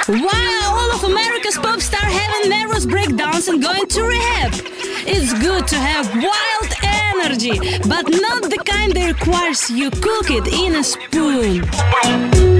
Why are all of America's pop stars having nervous breakdowns and going to rehab? It's good to have wild energy, but not the kind that requires you cook it in a spoon.